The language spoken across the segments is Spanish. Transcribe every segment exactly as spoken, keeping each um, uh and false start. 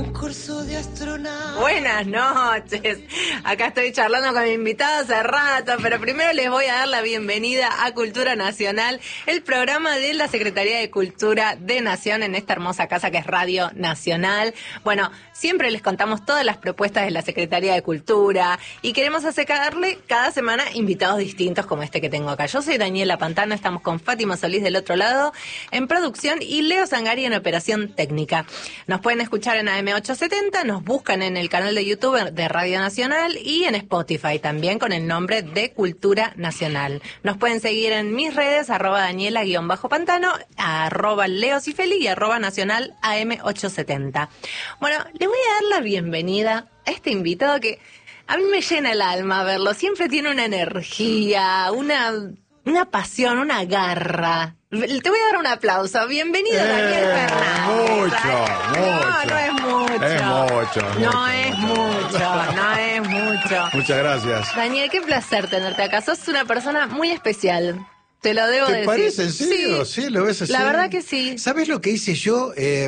Curso de astronauta. Buenas noches. Acá estoy charlando con mi invitada hace rato, pero primero les voy a dar la bienvenida a Cultura Nacional, el programa de la Secretaría de Cultura de Nación en esta hermosa casa que es Radio Nacional. Bueno, siempre les contamos todas las propuestas de la Secretaría de Cultura y queremos acercarle cada semana invitados distintos como este que tengo acá. Yo soy Daniela Pantano, estamos con Fátima Solís del otro lado en producción y Leo Zangari en operación técnica. Nos pueden escuchar en A M ochocientos setenta, nos buscan en el canal de YouTube de Radio Nacional y en Spotify también con el nombre de Cultura Nacional. Nos pueden seguir en mis redes, arroba Daniela-Pantano, arroba Leo Cifeli y arroba Nacional A M ochocientos setenta. Bueno, le voy a dar la bienvenida a este invitado que a mí me llena el alma verlo. Siempre tiene una energía, una, una pasión, una garra. Te voy a dar un aplauso. Bienvenido, eh, Daniel Fernández. Mucho, mucho. No, no es mucho. Es mucho. No mucho, es mucho. mucho, no es mucho. Muchas gracias. Daniel, qué placer tenerte acá. Sos una persona muy especial. Te lo debo ¿Te decir. ¿Te parece en serio? Sí, sí, lo ves así. La verdad que sí. ¿Sabes lo que hice yo? Eh,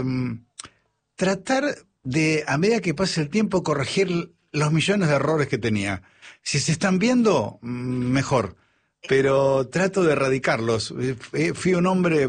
tratar de, a medida que pase el tiempo, corregir los millones de errores que tenía. Si se están viendo, mejor. Pero trato de erradicarlos. Fui un hombre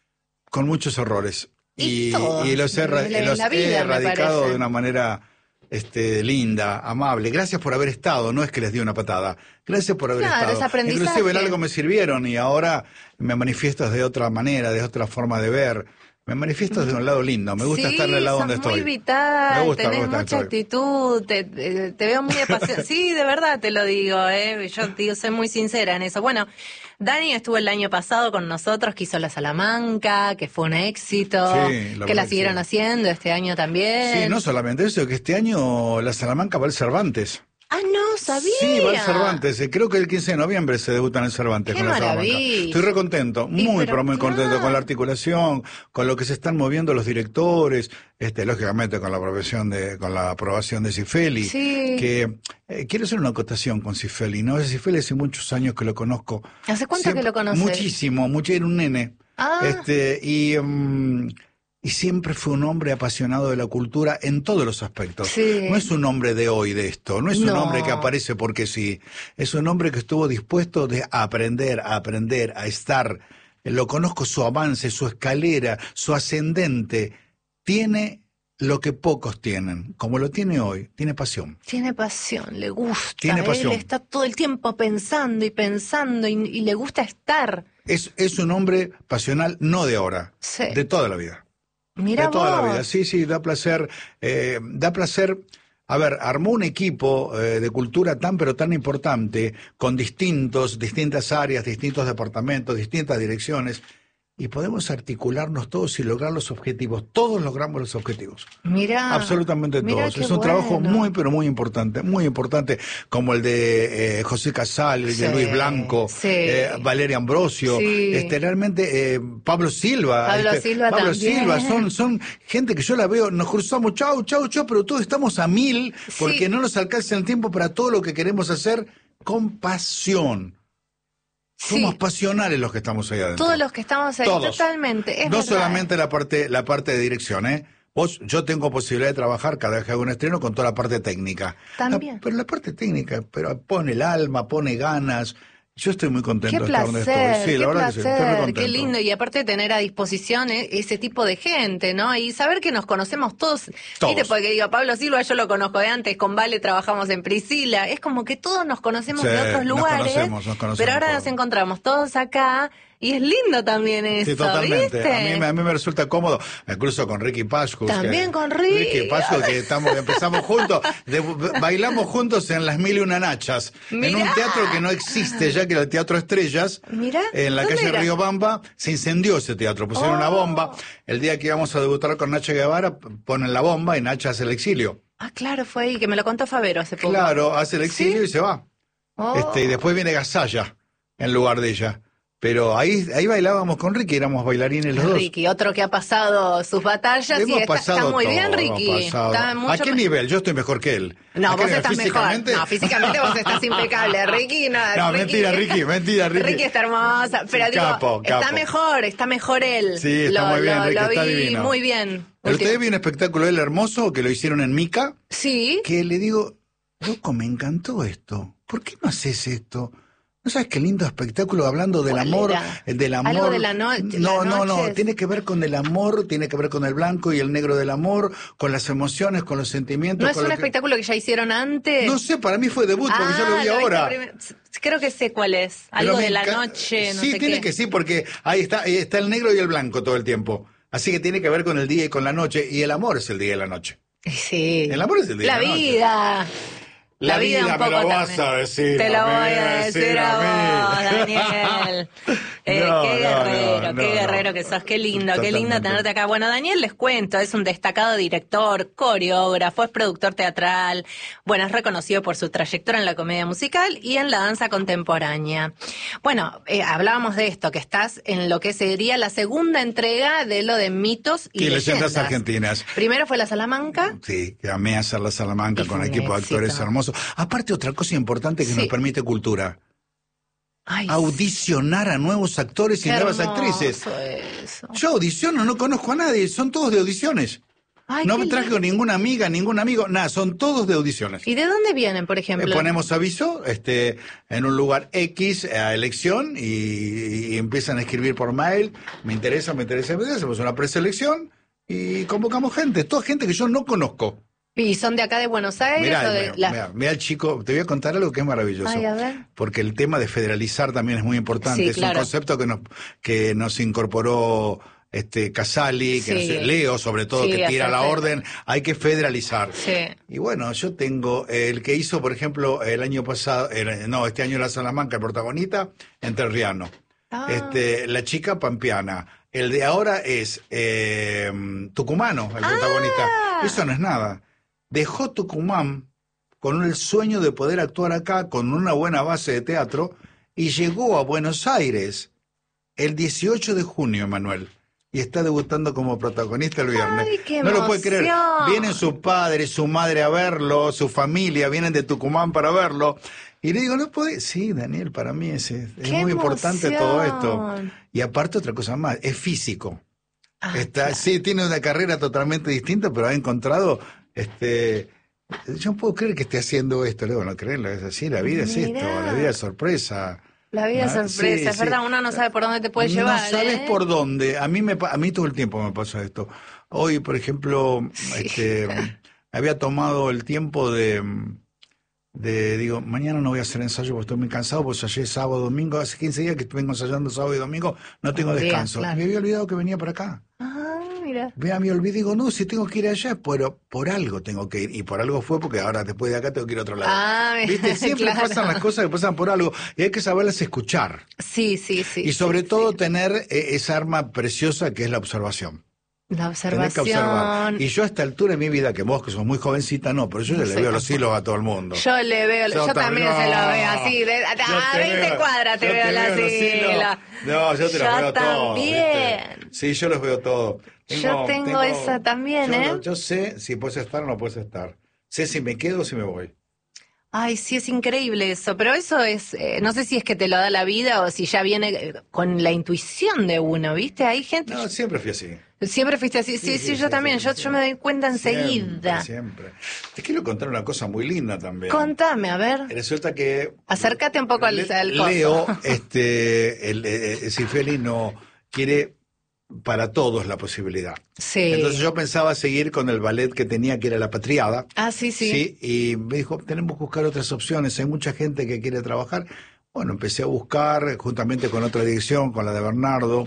con muchos errores. Y, y, y los he, la, los he vida, erradicado de una manera este, linda, amable. Gracias por haber estado. No es que les di una patada. Gracias por haber claro, estado. Inclusive en algo me sirvieron y ahora me manifiesto de otra manera, de otra forma de ver. Me manifiesto desde un lado lindo, me gusta sí, estar del lado donde estoy. Muy vital, me gusta, tenés me gusta mucha actitud, te, te, te veo muy apasionada. Sí, de verdad te lo digo, ¿eh? Yo digo, soy muy sincera en eso. Bueno, Dani estuvo el año pasado con nosotros, que hizo la Salamanca, que fue un éxito, sí, la que la siguieron sí. haciendo este año también. Sí, no solamente eso, que este año la Salamanca va al Cervantes. Ah, no, sabía. Sí, va al Cervantes. Creo que el quince de noviembre se debuta en el Cervantes. Qué con la maravilla. Salamanca. Estoy re contento, muy, pero, pero muy claro. contento con la articulación, con lo que se están moviendo los directores, este, lógicamente con la aprobación de, con la aprobación de Cifeli. Sí. Que eh, quiero hacer una acotación con Cifeli, ¿no? Cifeli hace muchos años que lo conozco. ¿Hace cuánto Siempre, que lo conoces? Muchísimo, mucho, era un nene. Ah. Este, y um, Y siempre fue un hombre apasionado de la cultura en todos los aspectos. Sí. No es un hombre de hoy de esto, no es un no. hombre que aparece porque sí. Es un hombre que estuvo dispuesto de aprender, a aprender, a estar. Lo conozco, su avance, su escalera, su ascendente. Tiene lo que pocos tienen, como lo tiene hoy, tiene pasión. Tiene pasión, le gusta. Tiene pasión. Él está todo el tiempo pensando y pensando y, y le gusta estar. Es, es un hombre pasional, no de ahora, sí. de toda la vida. Mira de toda vos. la vida, sí, sí, da placer, eh, da placer, a ver, armó un equipo eh, de cultura tan pero tan importante, con distintos, distintas áreas, distintos departamentos, distintas direcciones, y podemos articularnos todos y lograr los objetivos, todos logramos los objetivos. Mira. Absolutamente mira todos. Es un bueno. trabajo muy pero muy importante, muy importante, como el de eh, José Casal, el sí, de Luis Blanco, sí. eh, Valeria Ambrosio, sí. este realmente eh, Pablo Silva, Pablo este, Silva Pablo también. Silva, son, son gente que yo la veo, nos cruzamos, chau, chau, chau, pero todos estamos a mil, porque sí. no nos alcanza el tiempo para todo lo que queremos hacer con pasión. Sí. Somos pasionales los que estamos ahí adentro. Todos los que estamos ahí, Todos. totalmente. Es no verdad. solamente la parte, la parte de dirección, ¿eh? Vos, yo tengo posibilidad de trabajar cada vez que hago un estreno con toda la parte técnica. También. La, pero la parte técnica, pero pone el alma, pone ganas. Yo estoy muy contento qué de placer, estar donde estoy. Sí, qué la verdad placer, que sí, estoy muy contento. Qué lindo, y aparte de tener a disposición ese tipo de gente, ¿no? Y saber que nos conocemos todos. Todos. ¿Viste? Porque digo, Pablo Silva yo lo conozco de antes, con Vale trabajamos en Priscila. Es como que todos nos conocemos Sí, de otros lugares. Nos conocemos, nos conocemos pero ahora todos. nos encontramos todos acá. Y es lindo también eso, Sí, totalmente. ¿viste? A mí, a mí me resulta cómodo, incluso con Ricky Pascus. También que, con Ricky. Ricky Pascus, que estamos, empezamos juntos, de, bailamos juntos en Las Mil y Una Nachas, Mirá. en un teatro que no existe ya, que era el Teatro Estrellas, Mirá. en la calle era? Riobamba. Se incendió ese teatro, pusieron Oh. una bomba. El día que íbamos a debutar con Nacha Guevara, ponen la bomba y Nacha hace el exilio. Ah, claro, fue ahí, que me lo contó Favero hace poco. Claro, hace el exilio ¿Sí? y se va. Oh. Este, y después viene Gasalla en lugar de ella. Pero ahí ahí bailábamos con Ricky, éramos bailarines los dos. Ricky, otro que ha pasado sus batallas Hemos y está, pasado está muy todo, bien, hemos Ricky. pasado. Está mucho ¿A qué ma- nivel? Yo estoy mejor que él. No, ¿A qué vos nivel? estás mejor. ¿Físicamente? No, físicamente vos estás impecable. Ricky, no. No, Ricky, mentira, Ricky, mentira, Ricky. Ricky está hermosa. Pero digo, Capo, está capo. mejor, está mejor él. Sí, está muy bien, Ricky, lo está vi divino. muy bien. Pero Último- ustedes vi un espectáculo de él hermoso que lo hicieron en Mica, Sí. que le digo, loco, me encantó esto. ¿Por qué no haces esto? ¿No sabes qué lindo espectáculo hablando del ¿Cuál amor? era? El del amor. Algo de la no- No, la no, no. noche. Tiene que ver con el amor, tiene que ver con el blanco y el negro del amor, con las emociones, con los sentimientos. ¿No es con un lo que- espectáculo que ya hicieron antes? No sé, para mí fue debut porque Ah, yo lo vi viste ahora. prim- Creo que sé cuál es. Pero Algo me de la enca- noche, no sí, sé tiene qué. que sí, porque ahí está, ahí está el negro y el blanco todo el tiempo. Así que tiene que ver con el día y con la noche. Y el amor es el día y la noche. Sí. El amor es el día La y la noche. vida. La un vida me poco lo vas también. a decir Te lo a mí, voy a decir a vos, mí. Daniel. Eh, No, qué no, guerrero, no, qué no, guerrero no. que sos, qué lindo, qué Totalmente. lindo tenerte acá. Bueno, Daniel, les cuento, es un destacado director, coreógrafo, es productor teatral, bueno, es reconocido por su trayectoria en la comedia musical y en la danza contemporánea. Bueno, eh, hablábamos de esto, que estás en lo que sería la segunda entrega de lo de mitos y, Y leyendas leyendas argentinas. Primero fue la Salamanca. Sí, que amé hacer la Salamanca Y con fue un equipo de actores éxito. hermosos. Aparte, otra cosa importante que Sí. nos permite cultura. Ay, Audicionar a nuevos actores y qué nuevas hermoso actrices. eso. Yo audiciono, no conozco a nadie, son todos de audiciones. Ay, no qué me traje lindo. ninguna amiga, ningún amigo, nada, son todos de audiciones. ¿Y de dónde vienen, por Eh, ejemplo? ponemos aviso este, en un lugar X a elección y, y empiezan a escribir por mail. Me interesa, me interesa, me interesa. Hacemos una preselección y convocamos gente. Toda gente que yo no conozco. ¿Y son de acá de Buenos Aires Mirá, o de mirá, la- mirá, mirá el chico, te voy a contar algo que es maravilloso. Ay, a ver. Porque el tema de federalizar también es muy importante. Sí, es claro. un concepto que nos, que nos incorporó este Casali, que Sí. nos- Leo sobre todo, Sí, que tira hacer la feder- orden. Hay que federalizar. Sí. Y bueno, yo tengo el que hizo, por ejemplo, el año pasado, el- no, este año la Salamanca, el protagonista, entrerriano. Ah. Este, la chica pampeana. El de ahora es eh, tucumano, el protagonista. Eso no es nada. Dejó Tucumán con el sueño de poder actuar acá con una buena base de teatro y llegó a Buenos Aires el dieciocho de junio, Manuel. Y está debutando como protagonista el viernes. ¡Ay, qué no lo puede creer. emoción! Vienen su padre, su madre a verlo, su familia, vienen de Tucumán para verlo. Y le digo, ¿no puede? Sí, Daniel, para mí es, es ¡Qué muy importante todo esto. emoción! Y aparte otra cosa más, es físico. Ah, Está, claro. sí, tiene una carrera totalmente distinta, pero ha encontrado, este, yo no puedo creer que esté haciendo esto. Le digo, no creerlo, es así, la vida es Mirá. esto, la vida es sorpresa. La vida es Ah, sorpresa, sí, es sí. verdad, uno no sabe por dónde te puede No llevar. sabes ¿eh? por dónde. A mí me, pa- a mí todo el tiempo me pasa esto. Hoy, por ejemplo, Sí. este, había tomado el tiempo de, de, digo, mañana no voy a hacer ensayo porque estoy muy cansado, pues ayer sábado, domingo, hace quince días que vengo ensayando sábado y domingo, no tengo Por día, descanso. claro. Me había olvidado que venía para acá. Ah, mira. Vea, me olvidé, digo, no, si tengo que ir allá, pero por algo tengo que ir. Y por algo fue porque ahora después de acá tengo que ir a otro lado. Ah, ¿Viste? Siempre claro. pasan las cosas que pasan por algo. Y hay que saberlas escuchar. Sí, sí, sí. y sobre sí, todo sí. tener eh, esa arma preciosa que es la observación. La Tener que observar. observación. Y yo a esta altura de mi vida, que vos que sos muy jovencita, no, pero yo No ya le sé veo los tampoco. hilos a todo el mundo. Yo le veo, yo, Yo también también. se lo veo así, de, a Yo te veinte veo- cuadras te yo veo te la veo los hilos. sigla. No, yo te los Yo veo todos. también. ¿viste? Sí, yo los veo todos. Yo tengo esa también, yo, ¿eh? no- Yo sé si puedes estar o no puedes estar. Sé si me quedo o si me voy. Ay, sí, es increíble eso, pero eso es, eh, no sé si es que te lo da la vida o si ya viene eh, con la intuición de uno, ¿viste? Hay gente, No, siempre fui así. siempre fuiste así, sí, sí, yo también, yo, yo me doy cuenta enseguida. Siempre, siempre. Te quiero contar una cosa muy linda también. Contame, a ver, Resulta que acércate un poco al, Le- al coso. Leo, este, el, el, Cifeli no quiere para todos la posibilidad. Sí. Entonces yo pensaba seguir con el ballet que tenía, que era La Patriada. Ah, sí, sí. y me dijo, tenemos que buscar otras opciones, hay mucha gente que quiere trabajar. Bueno, empecé a buscar, juntamente con otra dirección, con la de Bernardo,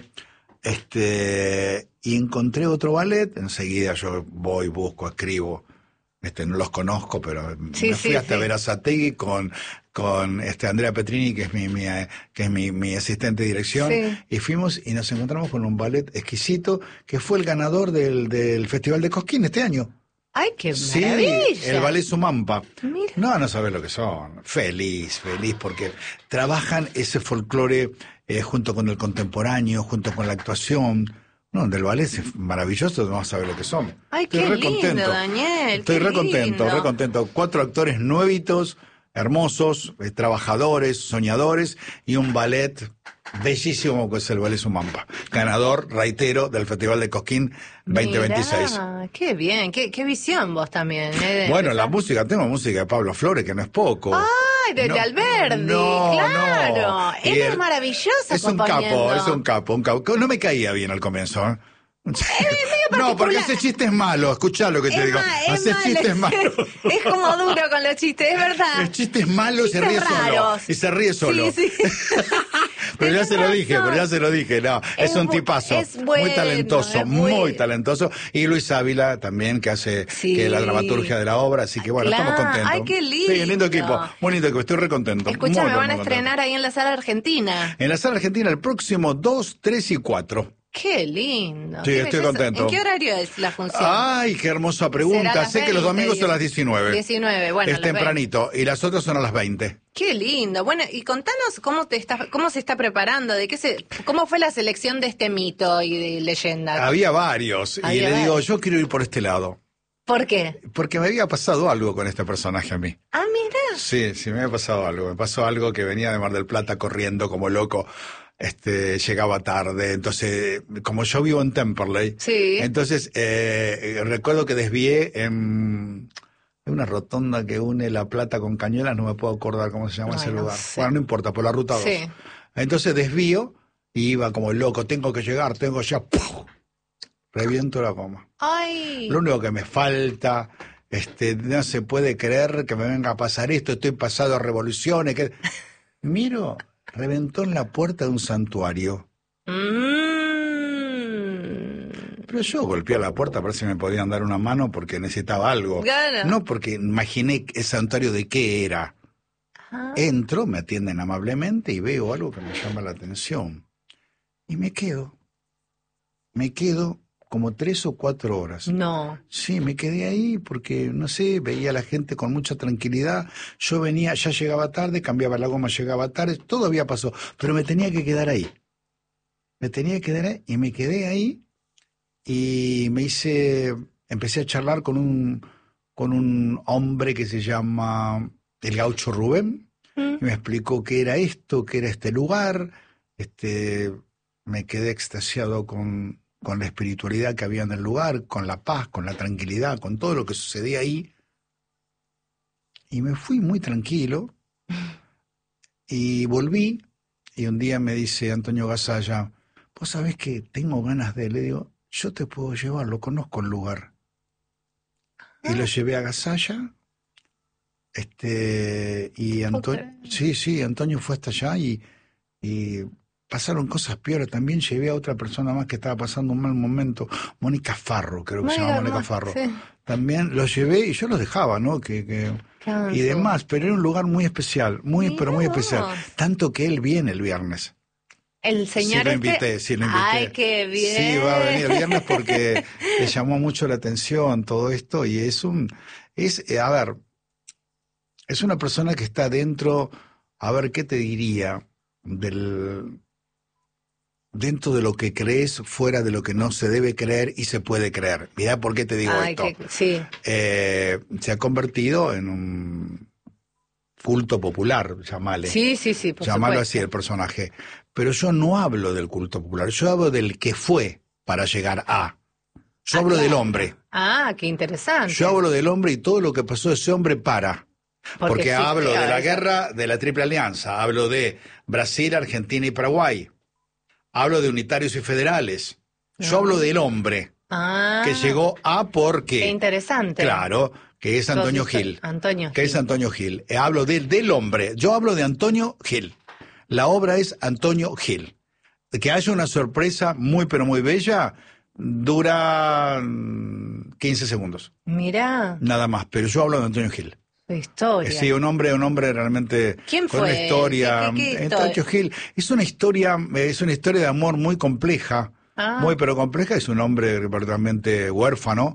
este, y encontré otro ballet. Enseguida yo voy, busco, escribo. Este, no los conozco, pero Sí, me fui sí, hasta sí. Verazategui con, con este Andrea Petrini, que es mi, mi, eh, que es mi, mi asistente de dirección, Sí. y fuimos y nos encontramos con un ballet exquisito que fue el ganador del, del Festival de Cosquín este año. ¡Ay, qué Sí, maravilla! el ballet Sumampa. Mira. No, no sabes lo que son. Feliz, feliz, porque trabajan ese folclore eh, junto con el contemporáneo, junto con la actuación. No, del ballet es maravilloso, no sabes lo que son. Ay, Estoy qué re lindo, contento. Daniel, Estoy qué re contento, lindo. re contento. Cuatro actores nuevitos, hermosos, eh, trabajadores, soñadores, y un ballet bellísimo que es el ballet Sumampa. Ganador, reitero, del Festival de Cosquín veinte veintiséis. Mirá, qué bien, qué, qué visión vos también. ¿eh? De Bueno, la empezar- música, tengo música de Pablo Flores, que no es poco. ¡Ay, de No, Alberdi! no, ¡Claro! no. Él Y es él- maravilloso Es un componiendo. capo, es un capo, un capo. No me caía bien al comienzo, ¿eh? No, porque particular. ese chiste es malo, escuchá lo que te Es digo. ma- es Hace mal, chistes es- malos. Es como duro con los chistes, es verdad. El chiste es malo y se Chistes ríe solo. raros. Y se ríe solo. Sí, sí. Pero ya Tenés se lo dije, razón. pero ya se lo dije, no, es, Es un bu- tipazo, es bueno, muy talentoso, es muy bueno. talentoso, y Luis Ávila también, que hace Sí. que la dramaturgia de la obra, así que bueno, Claro. estamos contentos. Ay, qué Sí, lindo lindo. equipo, muy lindo equipo, estoy re contento. Escucha, muy, me van muy a contento. estrenar ahí en la sala argentina. En la sala argentina el próximo dos, tres y cuatro. Qué lindo. Sí, qué estoy belleza. contento. ¿En qué horario es la función? Ay, qué hermosa Será a pregunta. las Sé que los veinte, domingos son a las diecinueve. diecinueve, bueno. Es a las veinte. tempranito, y las otras son a las veinte. Qué lindo. Bueno, y contanos cómo te está, cómo se está preparando, de qué se, cómo fue la selección de este mito y de leyenda. Había varios, y Había le digo, varios. yo quiero ir por este lado. ¿Por qué? Porque me había pasado algo con este personaje a mí. Ah, mira. Sí, sí, me había pasado algo. Me pasó algo que venía de Mar del Plata corriendo como loco. Este, llegaba tarde. Entonces, como yo vivo en Temperley, Sí. entonces eh, recuerdo que desvié en, en una rotonda que une La Plata con Cañuelas, no me puedo acordar cómo se llama Ay, ese no lugar. sé. Bueno, no importa, por la ruta dos. Sí. Entonces desvío y iba como loco, tengo que llegar, tengo ya... ¡puf! Reviento la goma. Ay. Lo único que me falta, este, no se puede creer que me venga a pasar esto, estoy pasado a revoluciones. Que... Miro, reventó en la puerta de un santuario. Mm. Pero yo golpeé a la puerta para ver si me podían dar una mano porque necesitaba algo. Claro. No porque imaginé el santuario de qué era. Ah. Entro, me atienden amablemente y veo algo que me llama la atención. Y me quedo. Me quedo como tres o cuatro horas. No. Sí, me quedé ahí porque, no sé, veía a la gente con mucha tranquilidad. Yo venía, ya llegaba tarde, cambiaba la goma, llegaba tarde, todo había pasado, pero me tenía que quedar ahí. Me tenía que quedar ahí y me quedé ahí y me hice, empecé a charlar con un, con un hombre que se llama el Gaucho Rubén, Mm. y me explicó qué era esto, qué era este lugar. Este, me quedé extasiado con, con la espiritualidad que había en el lugar, con la paz, con la tranquilidad, con todo lo que sucedía ahí. Y me fui muy tranquilo y volví y un día me dice Antonio Gasalla, vos sabés que tengo ganas de, le digo, yo te puedo llevar, lo conozco el lugar. Y lo llevé a Gasalla. Este, y Antonio, creer. sí, sí, Antonio fue hasta allá y, y pasaron cosas peores. También llevé a otra persona más que estaba pasando un mal momento, Mónica Farro, creo que se llama Mónica Farro. Sí. También los llevé y yo los dejaba, ¿no? Que, que, Claro, y sí. demás, pero era un lugar muy especial, muy, Mirá pero muy vos. especial. Tanto que él viene el viernes. El señor Sí lo este- invité, sí lo invité. Ay, qué bien. Sí, va a venir el viernes porque le llamó mucho la atención todo esto y es un, es, eh, a ver, es una persona que está dentro, a ver, ¿qué te diría? Del, dentro de lo que crees, fuera de lo que no se debe creer y se puede creer. Mirá por qué te digo Ay, esto. qué- sí. Eh, se ha convertido en un culto popular, llamale. Sí, sí, sí, por Llamarlo supuesto. así el personaje. Pero yo no hablo del culto popular, yo hablo del que fue para llegar a. Yo Ah, hablo del claro. hombre. Ah, qué interesante. Yo hablo del hombre y todo lo que pasó ese hombre para. Porque, Porque sí, hablo de la claro. guerra de la Triple Alianza, hablo de Brasil, Argentina y Paraguay. Hablo de unitarios y federales. Yo No. hablo del hombre Ah, que llegó a qué porque. interesante. Claro, que es Antonio Entonces, Gil. Antonio Que Gil. es Antonio Gil. Eh, hablo del, del hombre. Yo hablo de Antonio Gil. La obra es Antonio Gil. Que haya una sorpresa muy pero muy bella, dura mm, quince segundos. Mirá, Nada más. Pero yo hablo de Antonio Gil. su historia. Eh, Sí, un hombre, un hombre realmente ¿Quién con fue? una historia. ¿Qué- qué- qué Eh, historia? Antonio Gil es una historia, eh, es una historia de amor muy compleja. Ah. Muy pero compleja. Es un hombre realmente huérfano.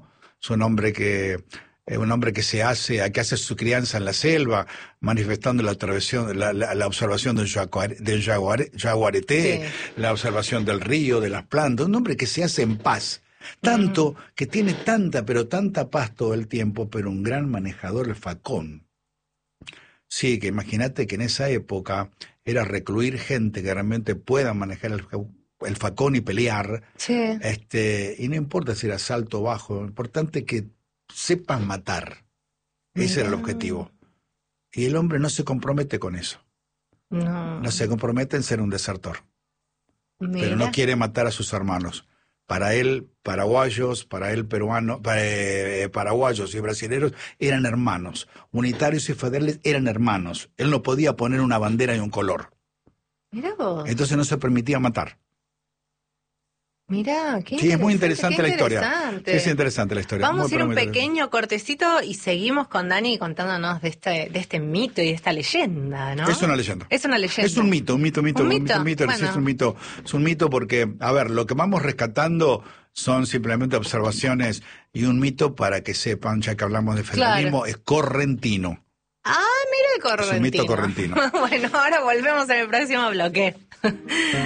es un hombre que es un hombre que se hace, que hace su crianza en la selva, manifestando la observación, la, la, la observación del, jaguar, del jaguar, jaguarete, sí. la observación del río, de las plantas, un hombre que se hace en paz. Tanto mm. que tiene tanta, pero tanta paz todo el tiempo, pero un gran manejador, el facón. Sí, que imagínate que en esa época era recluir gente que realmente pueda manejar el, el facón y pelear. Sí. Este, y no importa si era alto o bajo, lo importante es que sepas matar. Ese Mira. Era el objetivo. Y el hombre no se compromete con eso. No. No se compromete en ser un desertor. Mira. Pero no quiere matar a sus hermanos. Para él, paraguayos, para él, peruanos, eh, paraguayos y brasileños eran hermanos. Unitarios y federales eran hermanos. Él no podía poner una bandera y un color. Mira vos. Entonces no se permitía matar. Mira, qué sí, es muy interesante qué la interesante. historia. Sí, es interesante la historia. Vamos muy a ir un pequeño cortecito y seguimos con Dani contándonos de este de este mito y de esta leyenda, ¿no? Es una leyenda. Es una leyenda. Es un mito, un mito, un mito, un un mito. mito, un mito, Bueno. sí, es un mito, es un mito porque, a ver, lo que vamos rescatando son simplemente observaciones y un mito para que sepan, ya que hablamos de federalismo, claro. es correntino. Ah, mira el correntino. Es un mito correntino. Bueno, ahora volvemos en el próximo bloque.